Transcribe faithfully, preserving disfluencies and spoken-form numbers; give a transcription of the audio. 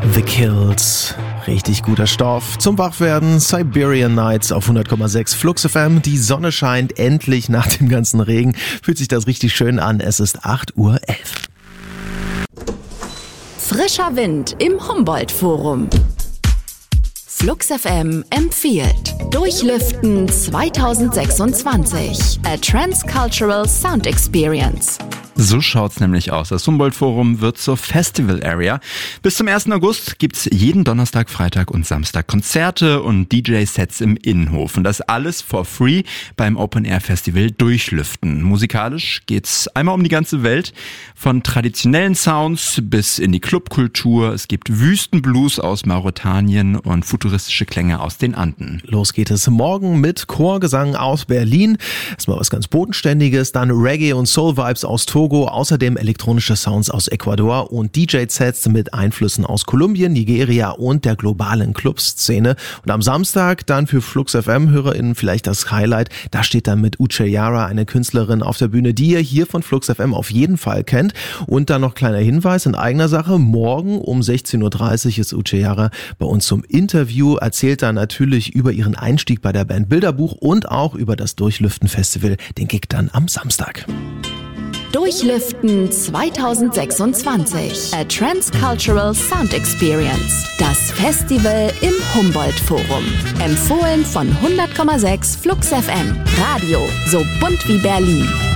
The Kills. Richtig guter Stoff. Zum Wachwerden Siberian Nights auf hundert Komma sechs Flux F M. Die Sonne scheint endlich nach dem ganzen Regen. Fühlt sich das richtig schön an. Es ist acht Uhr elf. Frischer Wind im Humboldt-Forum. Flux F M empfiehlt Durchlüften zwanzig sechsundzwanzig. A Transcultural Sound Experience. So schaut's nämlich aus. Das Humboldt-Forum wird zur Festival Area. Bis zum ersten August gibt's jeden Donnerstag, Freitag und Samstag Konzerte und D J-Sets im Innenhof. Und das alles for free beim Open-Air-Festival Durchlüften. Musikalisch geht's einmal um die ganze Welt. Von traditionellen Sounds bis in die Clubkultur. Es gibt Wüstenblues aus Mauretanien und futuristische Klänge aus den Anden. Los geht es morgen mit Chorgesang aus Berlin. Erstmal was ganz Bodenständiges, dann Reggae und Soul-Vibes aus Togo. Außerdem elektronische Sounds aus Ecuador und D J-Sets mit Einflüssen aus Kolumbien, Nigeria und der globalen Clubszene. Und am Samstag dann für Flux F M-HörerInnen vielleicht das Highlight. Da steht dann mit Uche Yara eine Künstlerin auf der Bühne, die ihr hier von Flux F M auf jeden Fall kennt. Und dann noch kleiner Hinweis in eigener Sache. Morgen um sechzehn Uhr dreißig ist Uche Yara bei uns zum Interview. Erzählt dann natürlich über ihren Einstieg bei der Band Bilderbuch und auch über das Durchlüften-Festival. Den Gig dann am Samstag. Durchlüften zwanzig sechsundzwanzig. A Transcultural Sound Experience. Das Festival im Humboldt-Forum. Empfohlen von hundert Komma sechs Flux F M. Radio so bunt wie Berlin.